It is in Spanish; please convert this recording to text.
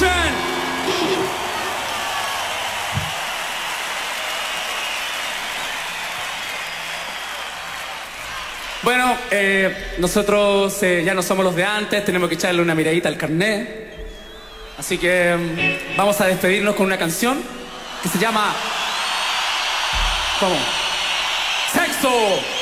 escuchen. Bueno, nosotros ya no somos los de antes, tenemos que echarle una miradita al carnet. Así que vamos a despedirnos con una canción que se llama... ¿Cómo? ¡Sexo!